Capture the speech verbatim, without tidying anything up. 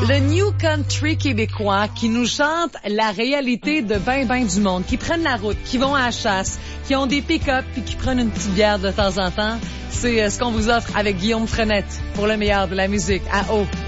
Le New Country québécois qui nous chante la réalité de ben ben du monde, qui prennent la route, qui vont à la chasse, qui ont des pick-up puis qui prennent une petite bière de temps en temps. C'est ce qu'on vous offre avec Guillaume Frenette pour le meilleur de la musique à eau.